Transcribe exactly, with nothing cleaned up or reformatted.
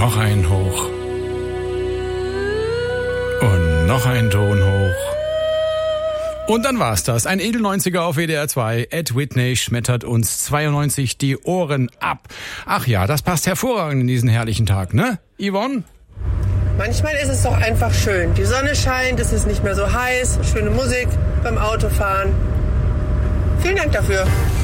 noch ein hoch. Und noch ein Ton hoch. Und dann war's das. Ein Edelneunziger auf W D R zwei. Ed Whitney schmettert uns zweiundneunzig die Ohren ab. Ach ja, das passt hervorragend in diesen herrlichen Tag, ne, Yvonne? Manchmal ist es doch einfach schön. Die Sonne scheint, es ist nicht mehr so heiß, schöne Musik beim Autofahren. Vielen Dank dafür.